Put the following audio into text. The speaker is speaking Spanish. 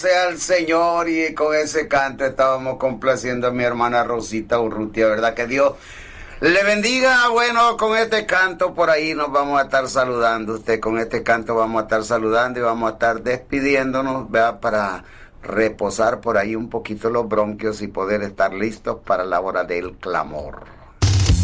sea el Señor, y con ese canto estábamos complaciendo a mi hermana Rosita Urrutia, ¿verdad? Que Dios le bendiga. Bueno, con este canto por ahí nos vamos a estar saludando. Con este canto vamos a estar saludando y vamos a estar despidiéndonos, ¿verdad? Para reposar por ahí un poquito los bronquios y poder estar listos para la hora del clamor.